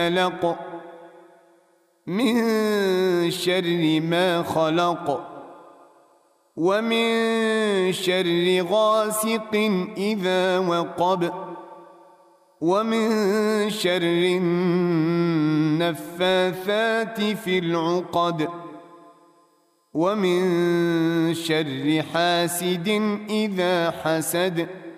خلق من شر ما خلق ومن شر غاسق إذا وقب ومن شر النفاثات في العقد ومن شر حاسد إذا حسد